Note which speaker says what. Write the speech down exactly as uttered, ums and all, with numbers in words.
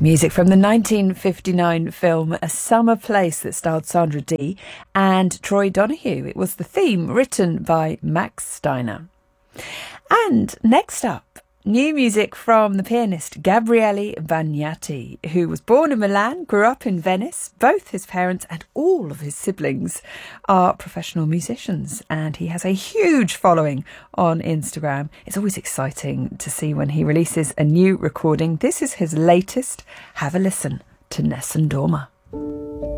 Speaker 1: Music from the nineteen fifty-nine film A Summer Place that starred Sandra Dee and Troy Donahue. It was the theme written by Max Steiner. And next up, new music from the pianist Gabriele Bagnati, who was born in Milan, grew up in Venice. Both his parents and all of his siblings are professional musicians, and he has a huge following on Instagram. It's always exciting to see when he releases a new recording. This is his latest. Have a listen to Nessun Dorma.